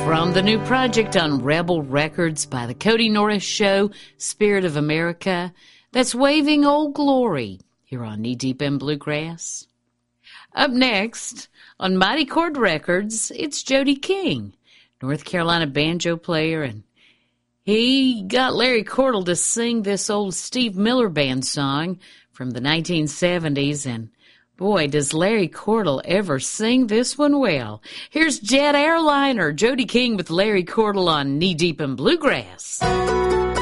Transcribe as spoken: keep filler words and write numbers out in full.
From the new project on Rebel Records by the Cody Norris Show, Spirit of America, that's Waving Old Glory here on Knee Deep in Bluegrass. Up next, on Mighty Chord Records, it's Jody King, North Carolina banjo player, and he got Larry Cordle to sing this old Steve Miller Band song from the nineteen seventies, and boy, does Larry Cordle ever sing this one well. Here's Jet Airliner, Jody King with Larry Cordle on Knee Deep in Bluegrass.